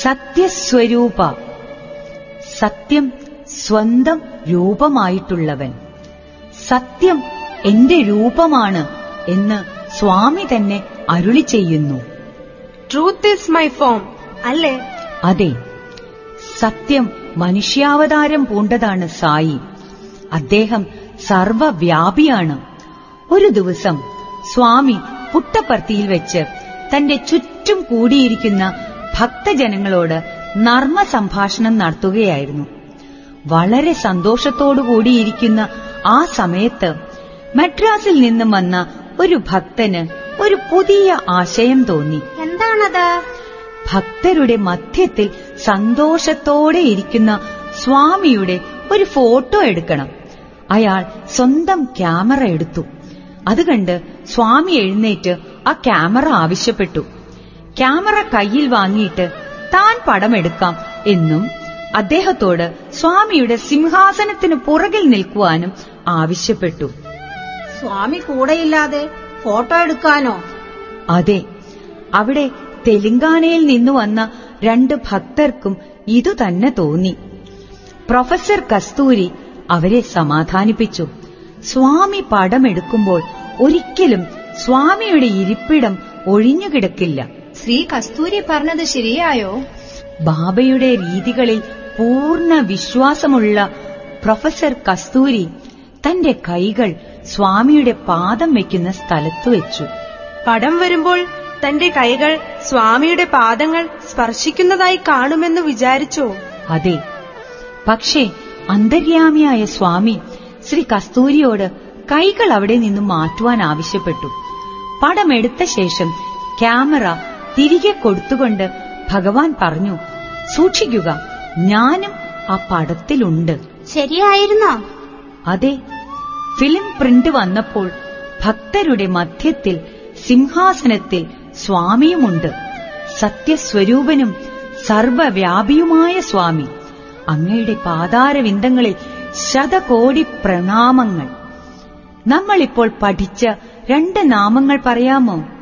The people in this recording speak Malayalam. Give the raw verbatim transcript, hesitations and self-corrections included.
സത്യസ്വരൂപ, സത്യം സ്വന്തം രൂപമായിട്ടുള്ളവൻ. സത്യം എന്റെ രൂപമാണ് എന്ന് സ്വാമി തന്നെ അരുളി ചെയ്യുന്നു. ട്രൂത്ത് ഈസ് മൈ ഫോം അല്ലേ? അതെ, സത്യം മനുഷ്യാവതാരം പൂണ്ടതാണ് സായി. അദ്ദേഹം സർവവ്യാപിയാണ്. ഒരു ദിവസം സ്വാമി പുട്ടപ്പർത്തിയിൽ വെച്ച് തന്റെ ചുറ്റും കൂടിയിരിക്കുന്ന ഭക്തജനങ്ങളോട് നർമ്മ സംഭാഷണം നടത്തുകയായിരുന്നു. വളരെ സന്തോഷത്തോടുകൂടിയിരിക്കുന്ന ആ സമയത്ത് മദ്രാസിൽ നിന്നും വന്ന ഒരു ഭക്തന് ഒരു പുതിയ ആശയം തോന്നി. എന്താണത്? ഭക്തരുടെ മധ്യത്തിൽ സന്തോഷത്തോടെ ഇരിക്കുന്ന സ്വാമിയുടെ ഒരു ഫോട്ടോ എടുക്കണം. അയാൾ സ്വന്തം ക്യാമറ എടുത്തു. അത് കണ്ട് സ്വാമി എഴുന്നേറ്റ് ആ ക്യാമറ ആവശ്യപ്പെട്ടു. ക്യാമറ കയ്യിൽ വാങ്ങിയിട്ട് താൻ പടമെടുക്കാം എന്നും അദ്ദേഹത്തോട് സ്വാമിയുടെ സിംഹാസനത്തിന് പുറകിൽ നിൽക്കുവാനും ആവശ്യപ്പെട്ടു. സ്വാമി കൂടെയില്ലാതെ ഫോട്ടോ എടുക്കാനോ? അതെ, അവിടെ തെലങ്കാനയിൽ നിന്നു വന്ന രണ്ട് ഭക്തർക്കും ഇതുതന്നെ തോന്നി. പ്രൊഫസർ കസ്തൂരി അവരെ സമാധാനിപ്പിച്ചു. സ്വാമി പടമെടുക്കുമ്പോൾ ഒരിക്കലും സ്വാമിയുടെ ഇരിപ്പിടം ഒഴിഞ്ഞുകിടക്കില്ല. ശ്രീ കസ്തൂരി പറഞ്ഞത് ശരിയായോ? ബാബയുടെ രീതികളിൽ പൂർണ്ണ വിശ്വാസമുള്ള പ്രൊഫസർ കസ്തൂരി തന്റെ കൈകൾ സ്വാമിയുടെ പാദം വയ്ക്കുന്ന സ്ഥലത്ത് വെച്ചു. പടം വരുമ്പോൾ തന്റെ കൈകൾ സ്വാമിയുടെ പാദങ്ങൾ സ്പർശിക്കുന്നതായി കാണുമെന്ന് വിചാരിച്ചോ? അതെ, പക്ഷേ അന്തര്യാമിയായ സ്വാമി ശ്രീ കസ്തൂരിയോട് കൈകൾ അവിടെ നിന്നും മാറ്റുവാൻ ആവശ്യപ്പെട്ടു. പടമെടുത്ത ശേഷം ക്യാമറ തിരികെ കൊടുത്തുകൊണ്ട് ഭഗവാൻ പറഞ്ഞു, സൂക്ഷിക്കുക, ഞാനും ആ പടത്തിലുണ്ട്. ശരിയായിരുന്നോ? അതെ, ഫിലിം പ്രിന്റ് വന്നപ്പോൾ ഭക്തരുടെ മധ്യത്തിൽ സിംഹാസനത്തിൽ സ്വാമിയുമുണ്ട്. സത്യസ്വരൂപനും സർവവ്യാപിയുമായ സ്വാമി. അങ്ങയുടെ പാതാരവിന്ദങ്ങളിൽ ശതകോടി പ്രണാമങ്ങൾ. നമ്മളിപ്പോൾ പഠിച്ച രണ്ട് നാമങ്ങൾ പറയാമോ?